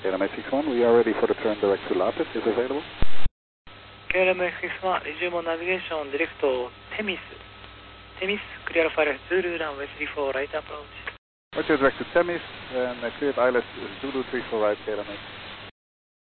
KLM-61, we are ready for the turn direct to Lapid. Is available? KLM-61, resume navigation direct to Temis. Temis, clear Alpha Zulu, runway 34 right approach. Roger, direct to Temis, and cleared ILS Zulu 34 right, KLM-61.